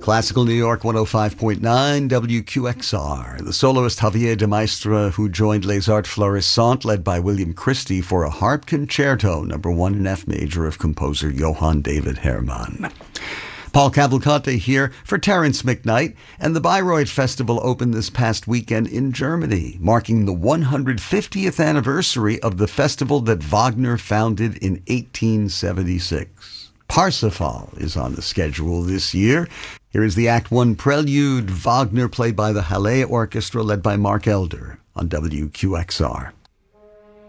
Classical New York 105.9 WQXR. The soloist Javier de Maistre, who joined Les Arts Florissants, led by William Christie, for a harp concerto, number 1 in F major, of composer Johann David Hermann. Paul Cavalcante here for Terence McKnight, and the Bayreuth Festival opened this past weekend in Germany, marking the 150th anniversary of the festival that Wagner founded in 1876. Parsifal is on the schedule this year. Here is the Act 1 Prelude, Wagner, played by the Halle Orchestra, led by Mark Elder on WQXR.